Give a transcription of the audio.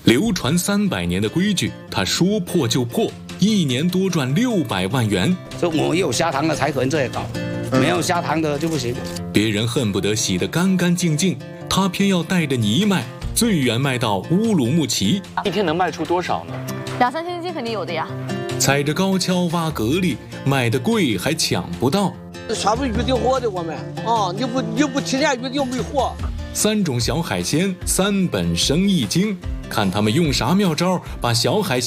流传300年的规矩，他说破就破，1年多赚600万元。 这我有下堂的才可能这样搞，没有下堂的就不行。 别人恨不得洗得干干净净，他偏要带着泥卖，最远卖到乌鲁木齐。 一天能卖出多少呢 ？2、3千斤肯定有的呀。 踩着高跷挖蛤蜊，卖的贵还抢不到。 全部预定货的我们啊，你不提前预定没货。 3种小海鲜，3本生意经，看他们用啥妙招把小海鲜